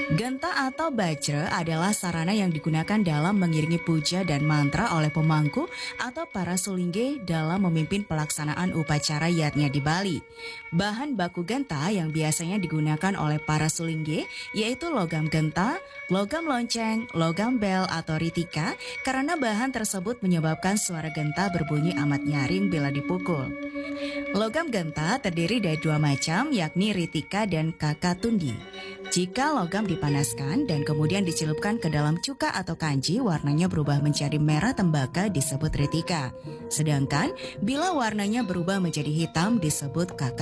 Genta atau bajra adalah sarana yang digunakan dalam mengiringi puja dan mantra oleh pemangku atau para sulingge dalam memimpin pelaksanaan upacara yatnya di Bali. Bahan baku genta yang biasanya digunakan oleh para sulingge yaitu logam genta, logam lonceng, logam bel atau ritika karena bahan tersebut menyebabkan suara genta berbunyi amat nyaring bila dipukul. Logam genta terdiri dari dua macam, yakni ritika dan kakatundi. Jika logam dipanaskan dan kemudian dicelupkan ke dalam cuka atau kanji, warnanya berubah menjadi merah tembaga disebut ritika. Sedangkan bila warnanya berubah menjadi hitam disebut kakatundi.